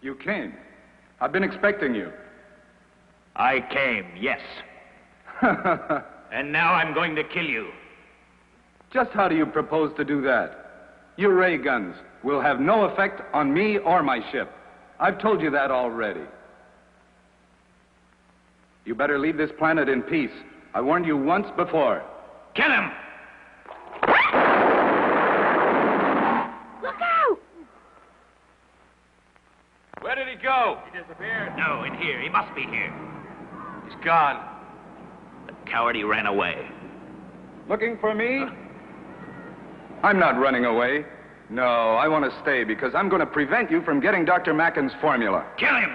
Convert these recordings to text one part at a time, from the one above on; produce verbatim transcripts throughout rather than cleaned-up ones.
You came. I've been expecting you. I came, yes. And now I'm going to kill you. Just how do you propose to do that? Your ray guns will have no effect on me or my ship. I've told you that already. You better leave this planet in peace. I warned you once before. Kill him! Look out! Where did he go? He disappeared. No, in here. He must be here. He's gone. The coward, he ran away. Looking for me? I'm not running away. No, I want to stay because I'm going to prevent you from getting Doctor Macken's formula. Kill him!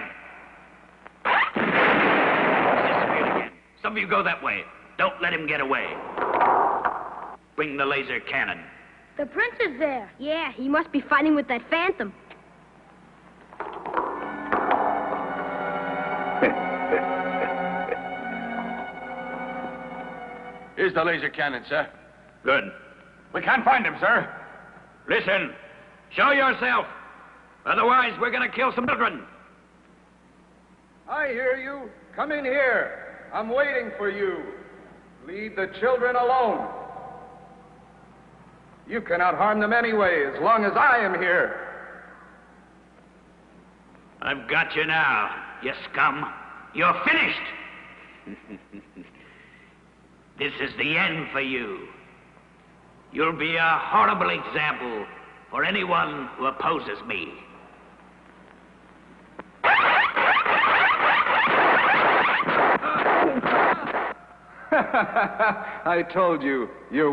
He's disappeared again. Some of you go that way. Don't let him get away. Bring the laser cannon. The prince is there. Yeah, he must be fighting with that phantom. Here's the laser cannon, sir. Good. We can't find him, sir. Listen. Show yourself. Otherwise, we're going to kill some children. I hear you. Come in here. I'm waiting for you. Leave the children alone. You cannot harm them anyway, as long as I am here. I've got you now, you scum. You're finished. This is the end for you. You'll be a horrible example for anyone who opposes me. I told you, you're